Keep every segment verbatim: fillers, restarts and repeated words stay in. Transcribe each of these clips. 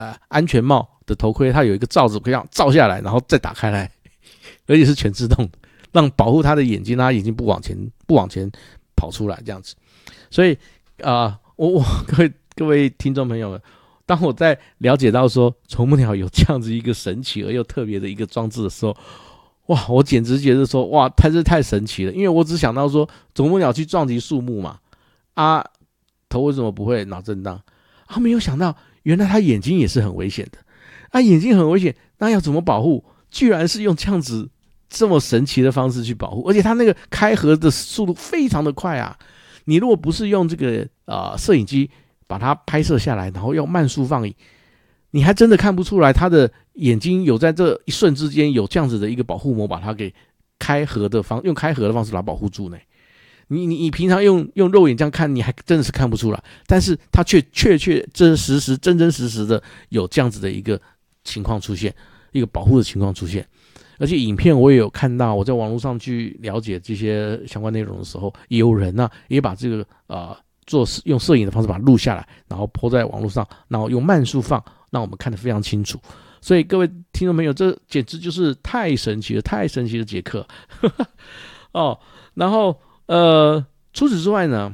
呃安全帽的头盔，它有一个罩子可以让罩下来，然后再打开来，而且是全自动的，让保护他的眼睛，让他眼睛不往前不往前跑出来这样子。所以啊、呃，我我各位各位听众朋友们，当我在了解到说啄木鸟有这样子一个神奇而又特别的一个装置的时候，哇，我简直觉得说哇，它是太神奇了。因为我只想到说啄木鸟去撞击树木嘛，啊，头为什么不会脑震荡？啊，没有想到原来它眼睛也是很危险的。啊，眼睛很危险，那要怎么保护？居然是用这样子这么神奇的方式去保护，而且它那个开合的速度非常的快啊！你如果不是用这个呃摄影机把它拍摄下来，然后用慢速放映，你还真的看不出来它的眼睛有在这一瞬之间有这样子的一个保护膜，把它给开合的方用开合的方式来保护住呢。你你你平常用用肉眼这样看，你还真的是看不出来，但是它却确确真实实真真实实的有这样子的一个情况出现，一个保护的情况出现。而且影片我也有看到，我在网络上去了解这些相关内容的时候，也有人呢、啊、也把这个呃做用摄影的方式把它录下来，然后 po 在网络上，然后用慢速放，让我们看得非常清楚。所以各位听众朋友，这简直就是太神奇了，太神奇的捷克哦。然后呃，除此之外呢，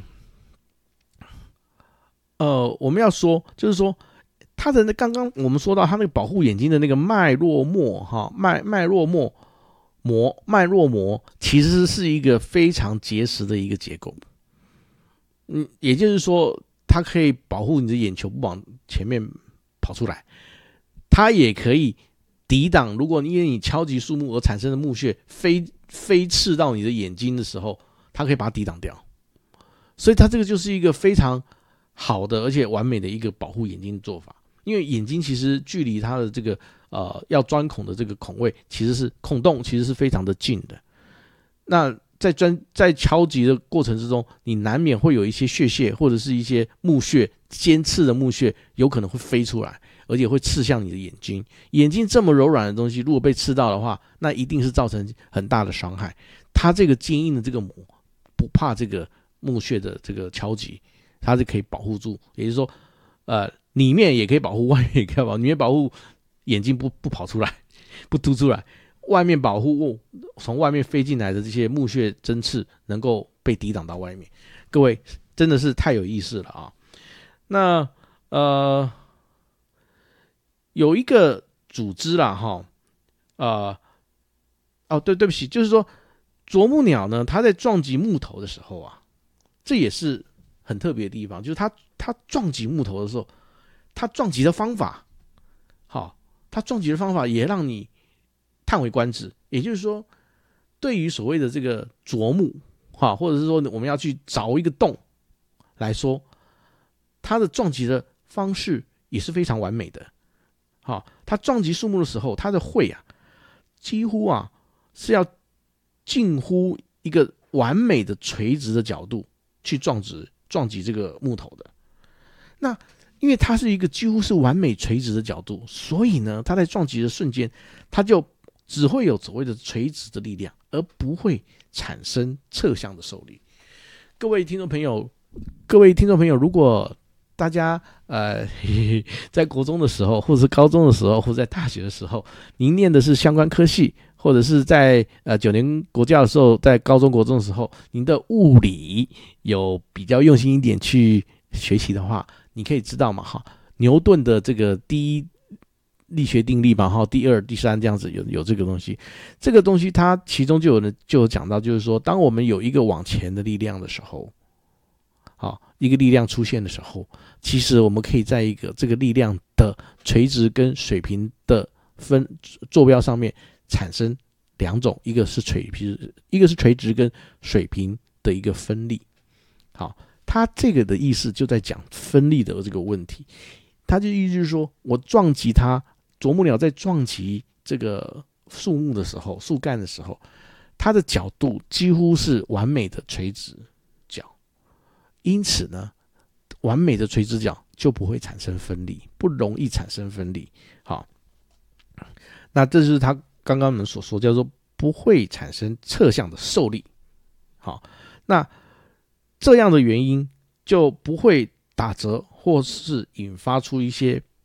呃，我们要说就是说。它的刚刚我们说到它那个保护眼睛的那个脉络膜哈，脉脉络膜膜脉络膜其实是一个非常结实的一个结构，嗯，也就是说它可以保护你的眼球不往前面跑出来，它也可以抵挡如果因为你敲击树木而产生的木屑飞飞刺到你的眼睛的时候，它可以把它抵挡掉，所以它这个就是一个非常好的而且完美的一个保护眼睛的做法。因为眼睛其实距离它的这个呃要钻孔的这个孔位，其实是孔洞，其实是非常的近的。那在钻在敲击的过程之中，你难免会有一些屑屑或者是一些木屑，尖刺的木屑有可能会飞出来，而且会刺向你的眼睛。眼睛这么柔软的东西，如果被刺到的话，那一定是造成很大的伤害。它这个坚硬的这个膜不怕这个木屑的这个敲击，它是可以保护住，也就是说，呃。里面也可以保护，外面也可以保护。里面保护眼睛不不跑出来，不凸出来；外面保护、哦、从外面飞进来的这些木屑针刺能够被抵挡到外面。各位真的是太有意思了啊！那呃，有一个组织啦，哈，呃，哦，对，对不起，就是说啄木鸟呢，它在撞击木头的时候啊，这也是很特别的地方，就是它它撞击木头的时候。它撞击的方法，好，它撞击的方法也让你叹为观止。也就是说，对于所谓的这个啄木，哈，或者是说我们要去凿一个洞来说，它的撞击的方式也是非常完美的。好，它撞击树木的时候，它的喙啊，几乎啊是要近乎一个完美的垂直的角度去撞击撞击这个木头的。那因为它是一个几乎是完美垂直的角度，所以呢，它在撞击的瞬间，它就只会有所谓的垂直的力量，而不会产生侧向的受力。各位听众朋友，各位听众朋友，如果大家呃嘿嘿在国中的时候，或者是高中的时候，或者在大学的时候，您念的是相关科系，或者是在呃九年国教的时候，在高中国中的时候，您的物理有比较用心一点去学习的话，你可以知道嘛，哈，牛顿的这个第一力学定律嘛，哈，第二、第三这样子有有这个东西，这个东西它其中就有人就有讲到，就是说，当我们有一个往前的力量的时候，好，一个力量出现的时候，其实我们可以在一个这个力量的垂直跟水平的分坐标上面产生两种，一个是垂直，一个是垂直跟水平的一个分力，好。他这个的意思就在讲分力的这个问题，他就意思就是说，我撞击它，啄木鸟在撞击这个树木的时候，树干的时候，它的角度几乎是完美的垂直角，因此呢，完美的垂直角就不会产生分力，不容易产生分力。好，那这就是他刚刚我们所说，叫做不会产生侧向的受力。好，那这样的原因就不会打折或是引发出一些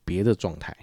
别的状态。